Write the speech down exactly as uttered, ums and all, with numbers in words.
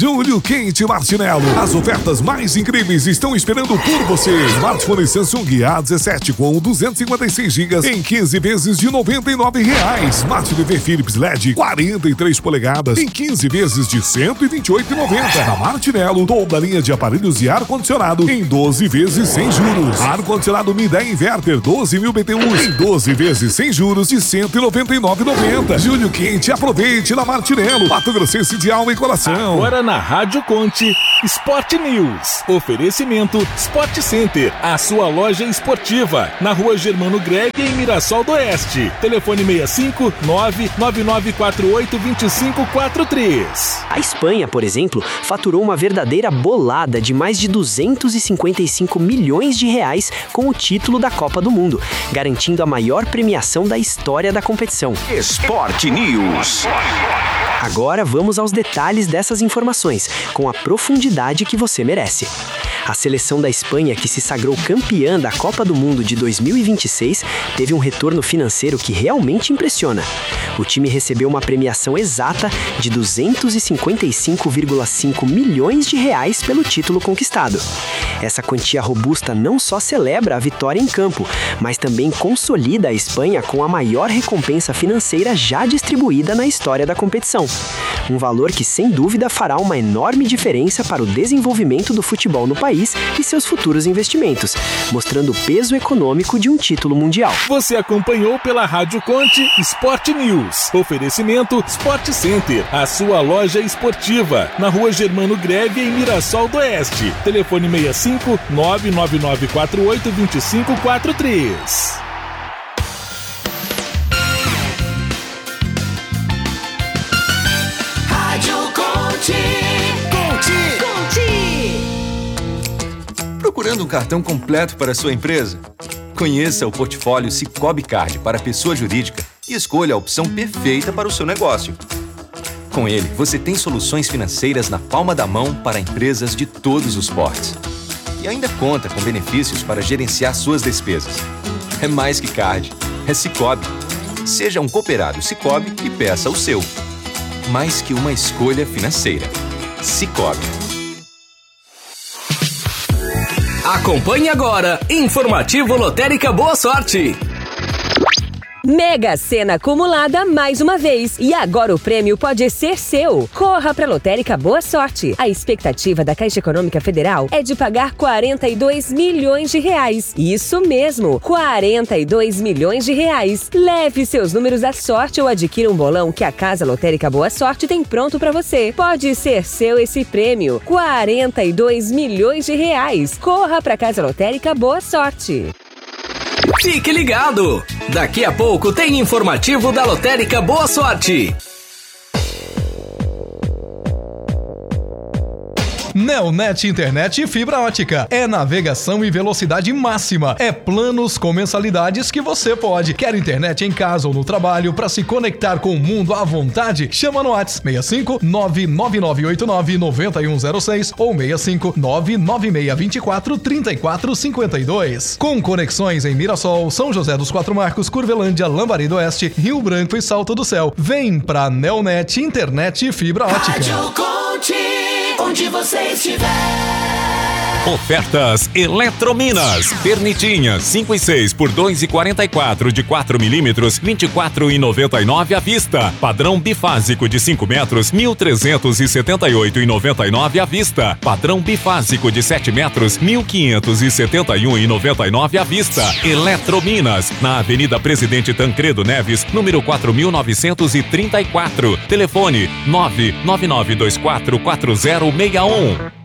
Júlio Quente Martinello. As ofertas mais incríveis estão esperando por você. Smartphone Samsung A dezessete com duzentos e cinquenta e seis gigas em quinze vezes de noventa e nove reais. Smart T V Philips L E D quarenta e três polegadas em quinze vezes de cento e vinte e oito reais e noventa centavos. Na Martinello, toda a linha de aparelhos de ar-condicionado em doze vezes sem juros. Ar-condicionado Midea Inverter doze mil B T Us em doze vezes sem juros de cento e noventa e nove reais e noventa centavos. Júlio Quente, aproveite na Martinello. Mato Grossense de alma e coração. Agora na Rádio Conte, Sport News. Oferecimento Sport Center, a sua loja esportiva. Na Rua Germano Greg, em Mirassol do Oeste. Telefone seis cinco nove nove nove quatro oito dois cinco quatro três. A Espanha, por exemplo, faturou uma verdadeira bolada de mais de duzentos e cinquenta e cinco milhões de reais com o título da Copa do Mundo, garantindo a maior premiação da história da competição. Sport News. Agora vamos aos detalhes dessas informações, com a profundidade que você merece. A seleção da Espanha, que se sagrou campeã da Copa do Mundo de dois mil e vinte e seis, teve um retorno financeiro que realmente impressiona. O time recebeu uma premiação exata de duzentos e cinquenta e cinco vírgula cinco milhões de reais pelo título conquistado. Essa quantia robusta não só celebra a vitória em campo, mas também consolida a Espanha com a maior recompensa financeira já distribuída na história da competição. Um valor que, sem dúvida, fará uma enorme diferença para o desenvolvimento do futebol no país e seus futuros investimentos, mostrando o peso econômico de um título mundial. Você acompanhou pela Rádio Conte Sport News. Oferecimento Sport Center, a sua loja esportiva. Na Rua Germano Greve, em Mirassol do Oeste. Telefone seis cinco nove nove nove quatro oito dois cinco quatro três. Procurando um cartão completo para a sua empresa? Conheça o portfólio Sicoob Card para pessoa jurídica e escolha a opção perfeita para o seu negócio. Com ele, você tem soluções financeiras na palma da mão para empresas de todos os portes. E ainda conta com benefícios para gerenciar suas despesas. É mais que card, é Sicoob. Seja um cooperado Sicoob e peça o seu. Mais que uma escolha financeira. Sicoob. Acompanhe agora, Informativo Lotérica Boa Sorte. Mega Sena acumulada mais uma vez. E agora o prêmio pode ser seu. Corra para a Lotérica Boa Sorte. A expectativa da Caixa Econômica Federal é de pagar quarenta e dois milhões de reais. Isso mesmo, quarenta e dois milhões de reais. Leve seus números à sorte ou adquira um bolão que a Casa Lotérica Boa Sorte tem pronto para você. Pode ser seu esse prêmio. quarenta e dois milhões de reais. Corra para a Casa Lotérica Boa Sorte. Fique ligado! Daqui a pouco tem informativo da Lotérica Boa Sorte. Neonet Internet e Fibra Ótica. É navegação e velocidade máxima. É planos com mensalidades que você pode. Quer internet em casa ou no trabalho para se conectar com o mundo à vontade? Chama no WhatsApp seis cinco nove nove nove oito nove nove um zero seis ou seis cinco nove nove seis dois quatro três quatro cinco dois. Com conexões em Mirassol, São José dos Quatro Marcos, Curvelândia, Lambari do Oeste, Rio Branco e Salto do Céu. Vem pra Neonet Internet e Fibra Ótica. Rádio Conte, onde você estiver. Ofertas Eletrominas. Pernitinha cinco e seis por dois e quarenta e quatro de quatro milímetros, vinte e quatro e noventa e nove à vista. Padrão bifásico de cinco metros, mil trezentos e setenta e oito e noventa e nove à vista. Padrão bifásico de sete metros, mil quinhentos e setenta e um e noventa e nove à vista. Eletrominas, na Avenida Presidente Tancredo Neves, número quatro mil novecentos e trinta e quatro. Telefone nove nove nove dois quatro quatro zero seis um.